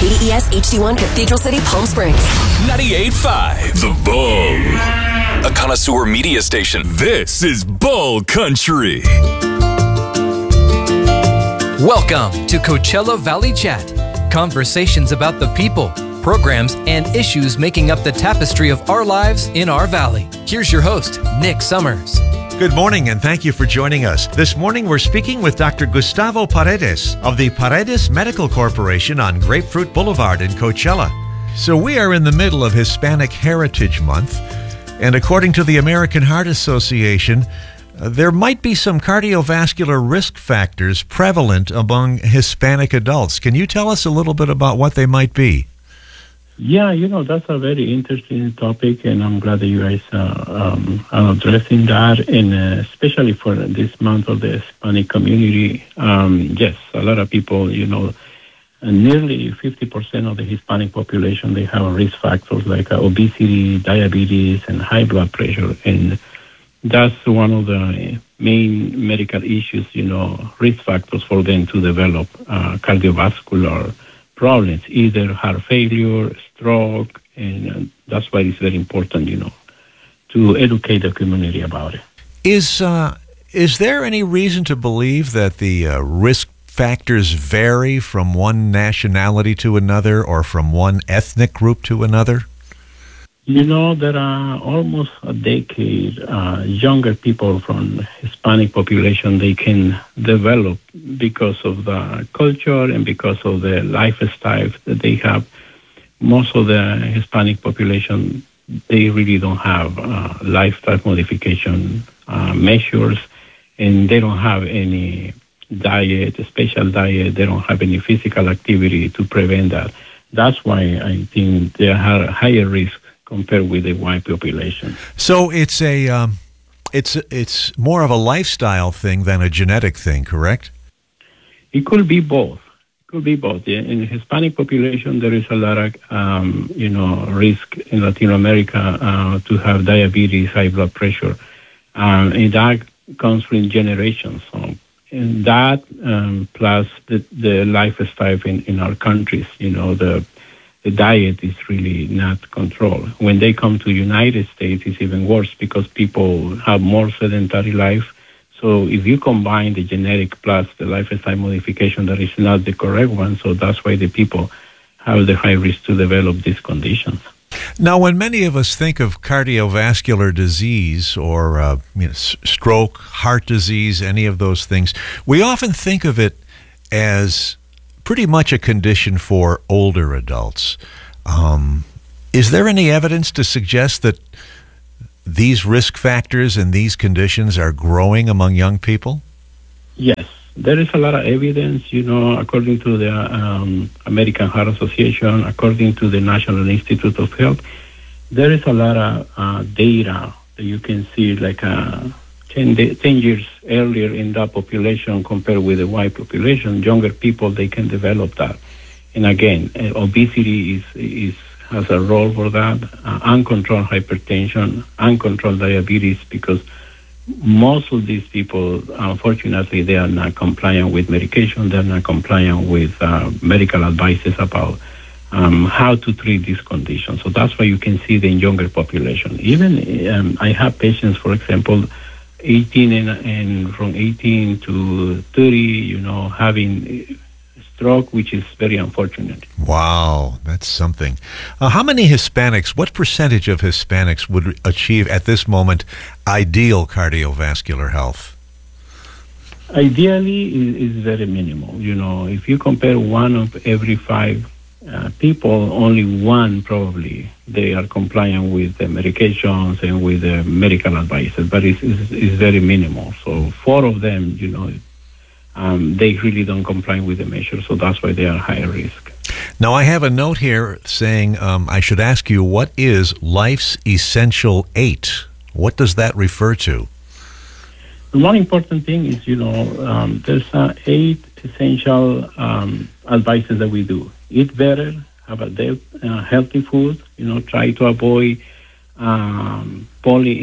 KDES HD1 Cathedral City, Palm Springs. 98.5 The Bull, a connoisseur media station. This is Bull Country. Welcome to Coachella Valley Chat. Conversations about the people, programs, and issues making up the tapestry of our lives in our valley. Here's your host, Nick Summers. Good morning, and thank you for joining us. This morning, we're speaking with Dr. Gustavo Paredes of the Paredes Medical Corporation on Grapefruit Boulevard in Coachella. So we are in the middle of Hispanic Heritage Month, and according to the American Heart Association, there might be some cardiovascular risk factors prevalent among Hispanic adults. Can you tell us a little bit about what they might be? Yeah, that's a very interesting topic, and I'm glad that you guys are addressing that, and especially for this month of the Hispanic community. Yes, a lot of people, nearly 50% of the Hispanic population, they have risk factors like obesity, diabetes, and high blood pressure, and that's one of the main medical issues, risk factors for them to develop cardiovascular problems, either heart failure, stroke, and that's why it's very important, to educate the community about it. Is there any reason to believe that the risk factors vary from one nationality to another or from one ethnic group to another? There are almost a decade, younger people from Hispanic population, they can develop because of the culture and because of the lifestyle that they have. Most of the Hispanic population, they really don't have lifestyle modification measures, and they don't have any diet, special diet. They don't have any physical activity to prevent that. That's why I think they are higher risk compared with the white population. So it's more of a lifestyle thing than a genetic thing, correct? It could be both. In the Hispanic population, there is a lot of risk in Latin America to have diabetes, high blood pressure, and that comes from generations. So, and that plus the lifestyle in our countries, the diet is really not controlled. When they come to the United States, it's even worse because people have more sedentary life. So if you combine the genetic plus the lifestyle modification, that is not the correct one. So that's why the people have the high risk to develop these conditions. Now, when many of us think of cardiovascular disease or stroke, heart disease, any of those things, we often think of it as pretty much a condition for older adults. Is there any evidence to suggest that these risk factors and these conditions are growing among young people? Yes, there is a lot of evidence, according to the American Heart Association, according to the National Institute of Health. There is a lot of data that you can see, like 10 years earlier in that population compared with the white population, younger people, they can develop that. And again, obesity has a role for that, uncontrolled hypertension, uncontrolled diabetes, because most of these people, unfortunately, they are not compliant with medication, they're not compliant with medical advices about how to treat these conditions. So that's why you can see the younger population. Even I have patients, for example, 18 and from 18 to 30, having stroke, which is very unfortunate. Wow, that's something. How many Hispanics, what percentage of Hispanics would achieve at this moment ideal cardiovascular health? Ideally, is very minimal. If you compare one of every five people, only one probably they are compliant with the medications and with the medical advices, but it's very minimal. So 4 of them, they really don't comply with the measures, so that's why they are higher risk. Now, I have a note here saying I should ask you, what is Life's Essential 8? What does that refer to? The one important thing is, there's 8 essential advices that we do. Eat better, have a healthy food, try to avoid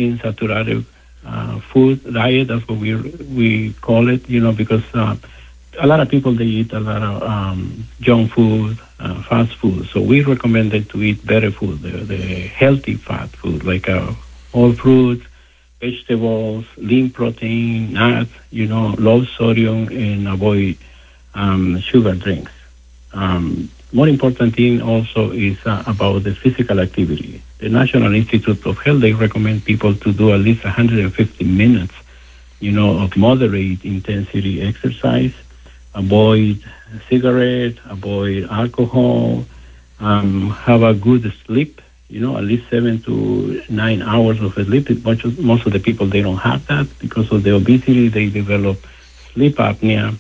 polyunsaturated food diet. That's what we call it, because a lot of people, they eat a lot of junk food, fast food. So we recommend them to eat better food, the healthy fat food, like whole fruits, vegetables, lean protein, nuts, low sodium, and avoid sugar drinks. More important thing also is about the physical activity. The National Institute of Health, they recommend people to do at least 150 minutes, of moderate intensity exercise, avoid cigarette, avoid alcohol, have a good sleep, at least 7 to 9 hours of sleep. Most of the people, they don't have that because of the obesity. They develop sleep apnea,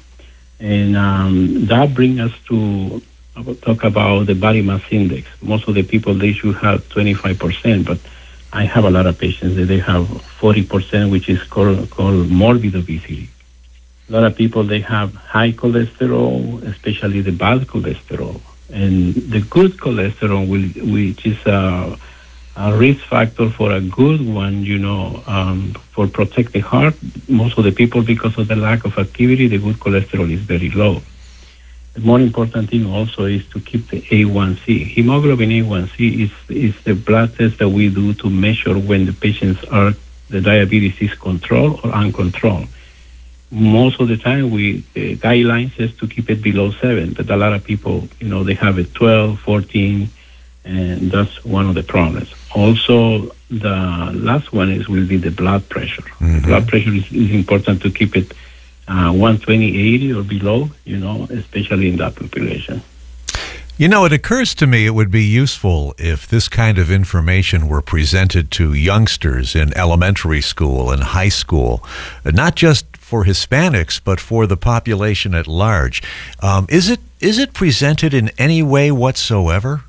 and that brings us to talk about the body mass index. Most of the people, they should have 25%, but I have a lot of patients that they have 40%, which is called morbid obesity. A lot of people, they have high cholesterol, especially the bad cholesterol. And the good cholesterol, which is a risk factor for a good one, for protect the heart. Most of the people, because of the lack of activity, the good cholesterol is very low. The more important thing also is to keep the A1C. Hemoglobin A1C is the blood test that we do to measure when the diabetes is controlled or uncontrolled. Most of the time, the guidelines says to keep it below 7, but a lot of people, they have it 12, 14, and that's one of the problems. Also, the last one will be the blood pressure. Mm-hmm. The blood pressure is important to keep it 120/80 or below, especially in that population. It occurs to me it would be useful if this kind of information were presented to youngsters in elementary school and high school, not just for Hispanics, but for the population at large. Is it presented in any way whatsoever?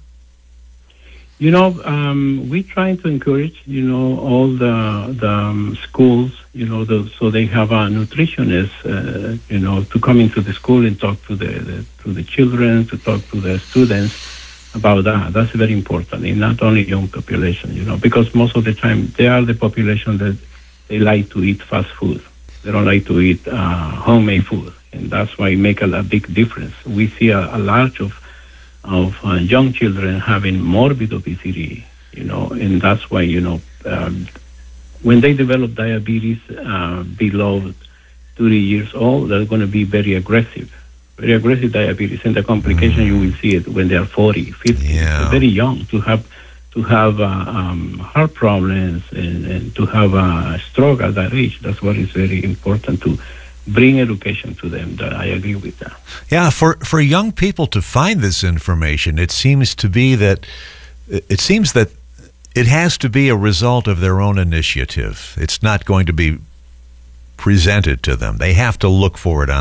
We try to encourage, all the schools, so they have a nutritionist, to come into the school and talk to the children, to talk to the students about that. That's very important, and not only young population, because most of the time they are the population that they like to eat fast food. They don't like to eat homemade food, and that's why it makes a big difference. We see a large of young children having morbid obesity, and that's why, when they develop diabetes below 30 years old, they're going to be very aggressive diabetes, and the complication, you will see it when they are 40, 50. Yeah. Very young to have heart problems and to have a stroke at that age. That's what is very important, to bring education to them. That I agree with that. Yeah, for young people to find this information, it seems that it has to be a result of their own initiative. It's not going to be presented to them. They have to look for it on